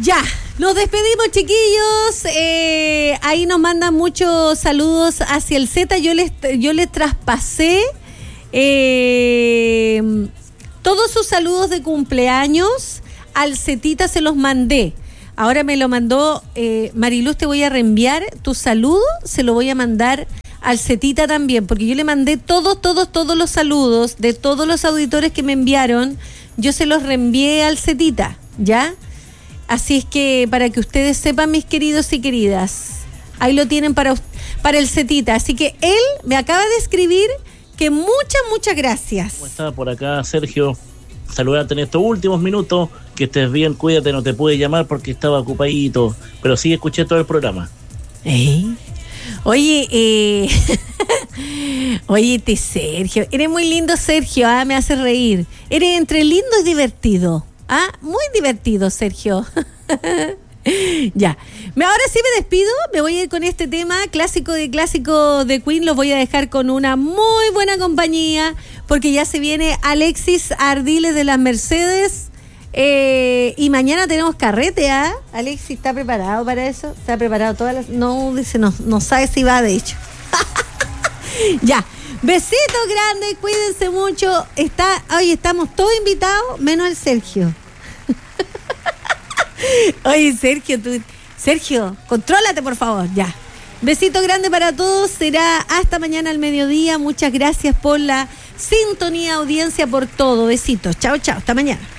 Ya, nos despedimos, chiquillos. Ahí nos mandan muchos saludos hacia el Z. Yo les traspasé todos sus saludos de cumpleaños al Zetita, se los mandé. Ahora me lo mandó Mariluz, te voy a reenviar tu saludo, se lo voy a mandar al Zetita también, porque yo le mandé todos los saludos de todos los auditores que me enviaron, yo se los reenvié al Zetita, ¿ya? Así es que para que ustedes sepan, mis queridos y queridas, ahí lo tienen para el Zetita. Así que él me acaba de escribir que muchas gracias. ¿Cómo está por acá, Sergio? Saludarte en estos últimos minutos, que estés bien, cuídate, no te pude llamar porque estaba ocupadito, pero sí escuché todo el programa. Oye, óyete, Sergio, eres muy lindo, Sergio, me hace reír. Eres entre lindo y divertido. Muy divertido, Sergio. Ya. Ahora sí me despido, me voy a ir con este tema clásico de Queen, los voy a dejar con una muy buena compañía, porque ya se viene Alexis Ardiles de las Mercedes, y mañana tenemos carrete, Alexis, ¿está preparado para eso? ¿Está preparado todas las...? No, dice, no sabe si va, de hecho. Ya. Besitos grandes, cuídense mucho. Hoy estamos todos invitados, menos el Sergio. Oye, Sergio, contrólate, por favor, ya. Besito grande para todos, será hasta mañana al mediodía. Muchas gracias por la sintonía, audiencia, por todo. Besitos, chao, hasta mañana.